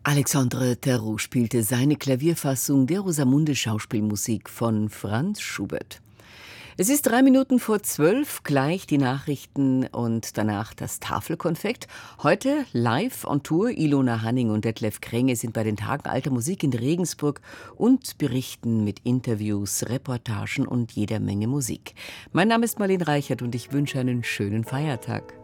Alexandre Terrou spielte seine Klavierfassung der Rosamunde-Schauspielmusik von Franz Schubert. Es ist 3 Minuten vor 12, gleich die Nachrichten und danach das Tafelkonfekt. Heute live on Tour. Ilona Hanning und Detlef Krenge sind bei den Tagen alter Musik in Regensburg und berichten mit Interviews, Reportagen und jeder Menge Musik. Mein Name ist Marlene Reichert und ich wünsche einen schönen Feiertag.